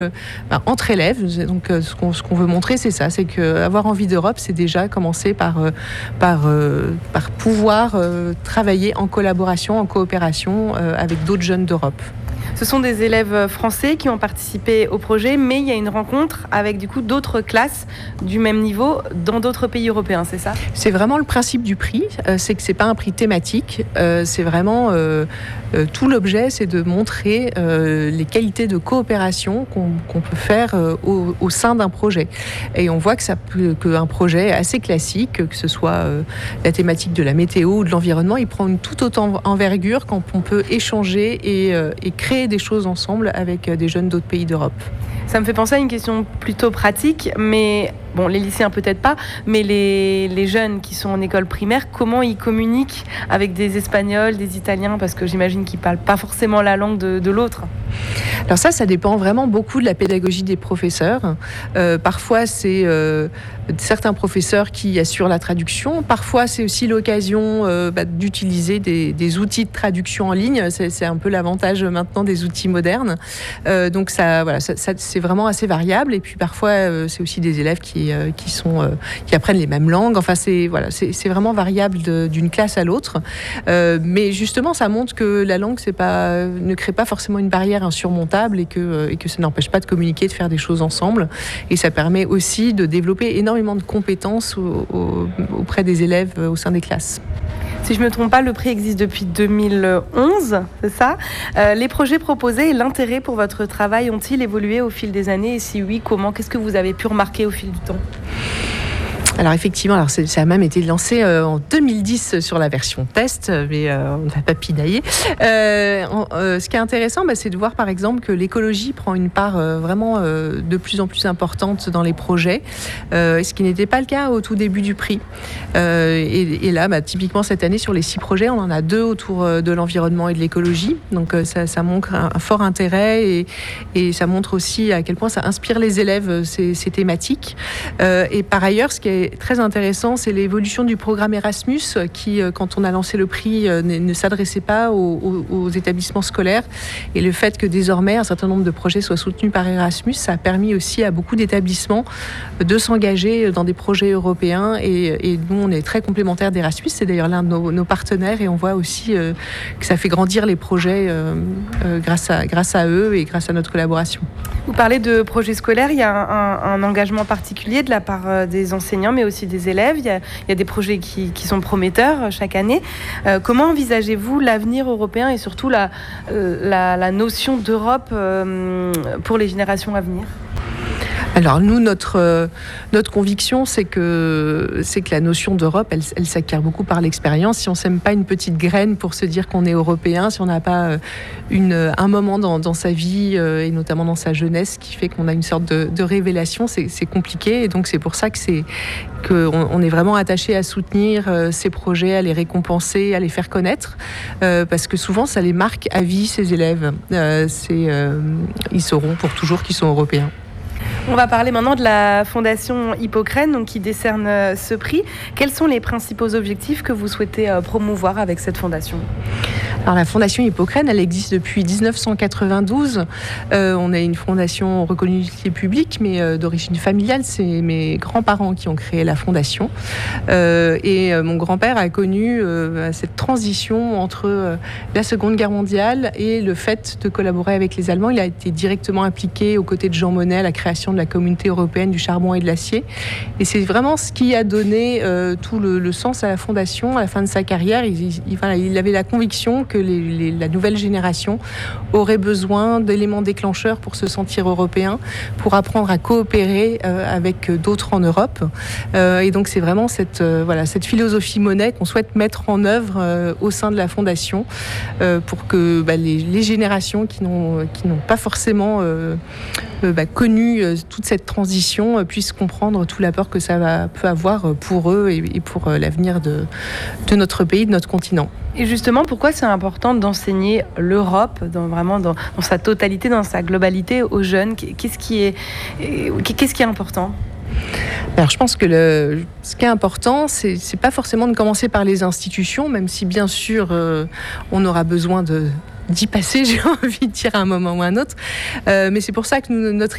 entre élèves. Donc ce qu'on veut montrer, c'est ça, c'est qu'avoir envie d'Europe, c'est déjà commencer par pouvoir travailler en collaboration, en coopération avec d'autres jeunes d'Europe. Ce sont des élèves français qui ont participé au projet, mais il y a une rencontre avec du coup d'autres classes du même niveau dans d'autres pays européens, c'est ça ? C'est vraiment le principe du prix, c'est que c'est pas un prix thématique, c'est vraiment tout l'objet, c'est de montrer les qualités de coopération qu'on peut faire au sein d'un projet. Et on voit qu'un projet assez classique, que ce soit la thématique de la météo ou de l'environnement, il prend une toute autre envergure quand on peut échanger et créer des choses ensemble avec des jeunes d'autres pays d'Europe. Ça me fait penser à une question plutôt pratique, mais bon, les lycéens peut-être pas, mais les jeunes qui sont en école primaire, comment ils communiquent avec des Espagnols, des Italiens, parce que j'imagine qu'ils parlent pas forcément la langue de l'autre. Alors ça dépend vraiment beaucoup de la pédagogie des professeurs. Parfois, c'est certains professeurs qui assurent la traduction. Parfois, c'est aussi l'occasion d'utiliser des outils de traduction en ligne. C'est un peu l'avantage maintenant des outils modernes. Donc ça, c'est vraiment assez variable. Et puis parfois, c'est aussi des élèves qui apprennent les mêmes langues. Enfin, c'est vraiment variable d'une classe à l'autre. Mais justement, ça montre que la langue ne crée pas forcément une barrière insurmontable et que ça n'empêche pas de communiquer, de faire des choses ensemble. Et ça permet aussi de développer énormément de compétences auprès des élèves au sein des classes. Si je ne me trompe pas, le prix existe depuis 2011, c'est ça ? Les projets proposés et l'intérêt pour votre travail ont-ils évolué au fil des années ? Et si oui, comment ? Qu'est-ce que vous avez pu remarquer au fil du temps ? Alors effectivement, ça a même été lancé en 2010 sur la version test, mais on ne va pas pinailler. Ce qui est intéressant, c'est de voir par exemple que l'écologie prend une part vraiment de plus en plus importante dans les projets, ce qui n'était pas le cas au tout début du prix. Et là, typiquement cette année, sur les 6 projets, on en a 2 autour de l'environnement et de l'écologie. Donc ça montre un fort intérêt et ça montre aussi à quel point ça inspire les élèves, ces thématiques. Et par ailleurs, ce qui est très intéressant, c'est l'évolution du programme Erasmus qui, quand on a lancé le prix, ne s'adressait pas aux établissements scolaires. Et le fait que désormais un certain nombre de projets soient soutenus par Erasmus, ça a permis aussi à beaucoup d'établissements de s'engager dans des projets européens. Et nous, on est très complémentaires d'Erasmus. C'est d'ailleurs l'un de nos partenaires et on voit aussi que ça fait grandir les projets grâce à eux et grâce à notre collaboration. Vous parlez de projets scolaires, il y a un engagement particulier de la part des enseignants, mais aussi des élèves. Il y a des projets qui sont prometteurs chaque année. Comment envisagez-vous l'avenir européen et surtout la notion d'Europe pour les générations à venir ? Alors nous, notre conviction, c'est que la notion d'Europe, elle s'acquiert beaucoup par l'expérience. Si on sème pas une petite graine pour se dire qu'on est européen, si on n'a pas un moment dans sa vie et notamment dans sa jeunesse qui fait qu'on a une sorte de révélation, c'est compliqué. Et donc c'est pour ça qu'on est vraiment attaché à soutenir ces projets, à les récompenser, à les faire connaître, parce que souvent ça les marque à vie, ces élèves. Ils sauront pour toujours qu'ils sont européens. On va parler maintenant de la Fondation Hippocrène, donc qui décerne ce prix. Quels sont les principaux objectifs que vous souhaitez promouvoir avec cette fondation ? Alors la Fondation Hippocrène, elle existe depuis 1992. On est une fondation reconnue d'utilité publique, mais d'origine familiale. C'est mes grands-parents qui ont créé la fondation. Et mon grand-père a connu cette transition entre la Seconde Guerre mondiale et le fait de collaborer avec les Allemands. Il a été directement impliqué aux côtés de Jean Monnet à la création de la Communauté européenne du charbon et de l'acier. Et c'est vraiment ce qui a donné tout le sens à la fondation. À la fin de sa carrière, il avait la conviction que la nouvelle génération aurait besoin d'éléments déclencheurs pour se sentir européen, pour apprendre à coopérer avec d'autres en Europe. Et donc c'est vraiment cette philosophie Monnet qu'on souhaite mettre en œuvre au sein de la fondation pour que les générations qui n'ont pas forcément connu toute cette transition puissent comprendre tout l'apport que ça peut avoir pour eux et pour l'avenir de notre pays, de notre continent. Et justement, pourquoi c'est important d'enseigner l'Europe dans sa totalité, dans sa globalité aux jeunes ? Qu'est-ce qui est important ? Alors je pense que ce qui est important, c'est pas forcément de commencer par les institutions, même si bien sûr on aura besoin d'y passer, j'ai envie de dire à un moment ou à un autre. Mais c'est pour ça que notre